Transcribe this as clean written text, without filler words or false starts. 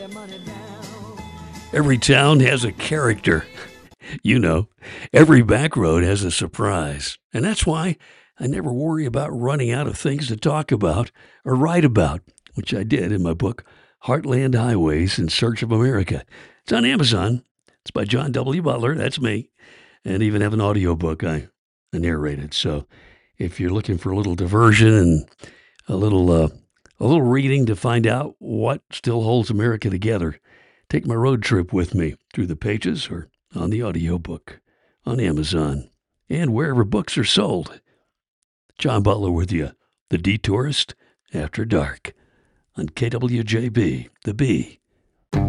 Every town has a character. You know, every back road has a surprise. And that's why I never worry about running out of things to talk about or write about, which I did in my book, Heartland Highways in Search of America. It's on Amazon. It's by John W. Butler. That's me. And even have an audiobook I narrated. So if you're looking for a little diversion and a little reading to find out what still holds America together, take my road trip with me through the pages or on the audiobook on Amazon and wherever books are sold. John Butler with you, The Detourist After Dark on KWJB, The Bee.